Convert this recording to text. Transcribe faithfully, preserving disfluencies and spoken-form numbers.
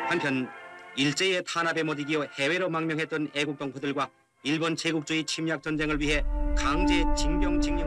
한편 일제의 탄압에 못 이겨 해외로 망명했던 애국 동포들과 일본 제국주의 침략 전쟁을 위해 강제 징병 징